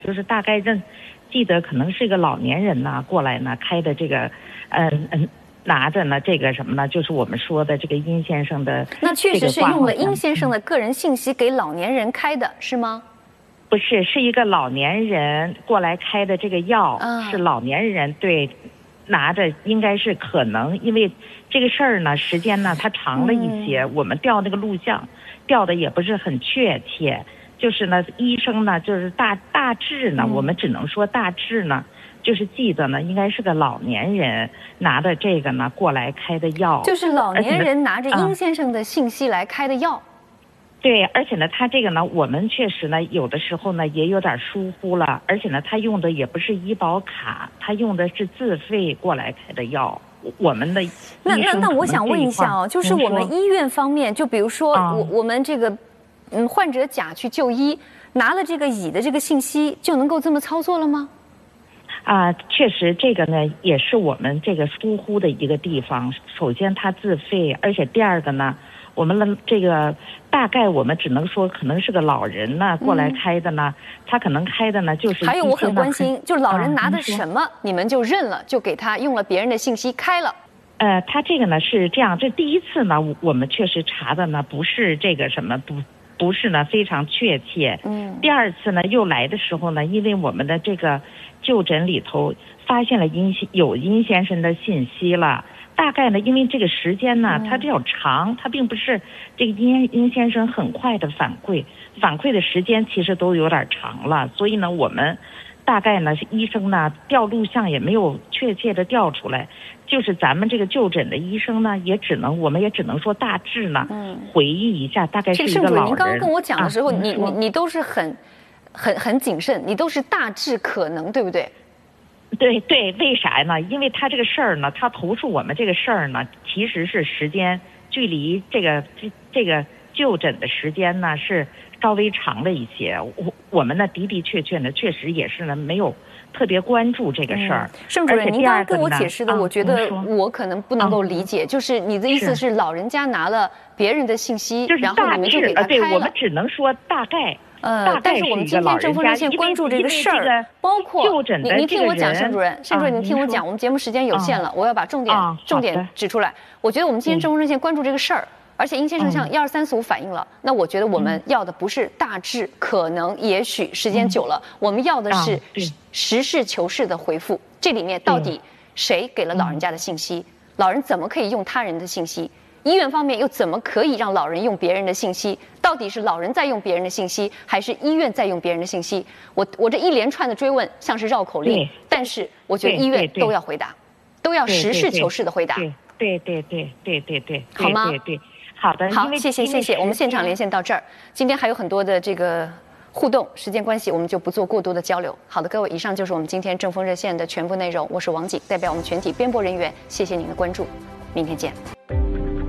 就是大概记得可能是个老年人呢过来呢开的这个，拿着呢这个什么呢，就是我们说的这个殷先生的。 那确实是用了殷先生的个人信息给老年人开的，是吗？ 不是，是一个老年人过来开的这个药，是老年人对拿着，应该是可能因为这个事儿呢，时间呢它长了一些，我们调那个录像调的也不是很确切，就是呢医生呢就是大致呢，我们只能说大致呢。就是记得呢，应该是个老年人拿的这个呢过来开的药， 就是老年人拿着殷先生的信息来开的药。 对，而且呢，他这个呢，我们确实呢，有的时候呢也有点疏忽了，而且呢，他用的也不是医保卡，他用的是自费过来开的药。我们的那我想问一下哦，就是我们医院方面，就比如说我们这个患者甲去就医，拿了这个乙的这个信息，就能够这么操作了吗？ 确实这个呢也是我们这个疏忽的一个地方。首先他自费，而且第二个呢，我们的这个大概我们只能说可能是个老人呢过来开的呢，他可能开的呢就是还有我很关心，就老人拿的什么，你们就认了，就给他用了别人的信息开了。 他这个呢是这样，这第一次呢我们确实查的呢不是这个什么不是呢非常确切。第二次呢又来的时候呢，因为我们的这个就诊里头发现了殷先生的信息了，大概呢因为这个时间呢它比较长，它并不是这个殷先生很快的反馈的时间其实都有点长了，所以呢我们大概呢医生呢调录像也没有确切的调出来，就是咱们这个就诊的医生呢我们也只能说大致呢回忆一下，大概是一个老人。 您刚刚跟我讲的时候，你都是很谨慎，你都是大致可能，对不对？ 对，为啥呢？因为他这个事儿呢，他投诉我们这个事儿呢，其实是时间距离这个就诊的时间呢是稍微长了一些。我们呢的确呢，确实也是呢没有特别关注这个事儿。 盛主任，您刚刚跟我解释的，我觉得我可能不能够理解，就是你的意思是老人家拿了别人的信息，然后你们就给他开了。 对，我们只能说大概。 但是我们今天正风热线关注这个事儿，包括您听我讲，盛主任，您听我讲，我们节目时间有限了，我要把重点指出来。我觉得我们今天正风热线关注这个事儿，而且殷先生向12345反映了，那我觉得我们要的不是大致可能也许时间久了，我们要的是实事求是的回复。这里面到底谁给了老人家的信息？老人怎么可以用他人的信息？医院方面又怎么可以让老人用别人的信息？到底是老人在用别人的信息，还是医院在用别人的信息？我这一连串的追问像是绕口令，但是我觉得医院都要回答，都要实事求是的回答。 对， 好吗？ 对，好的， 好，谢谢，我们现场连线到这儿。今天还有很多的这个互动，时间关系我们就不做过多的交流。好的，各位，以上就是我们今天正风热线的全部内容。我是王瑾，代表我们全体编播人员，谢谢您的关注，明天见。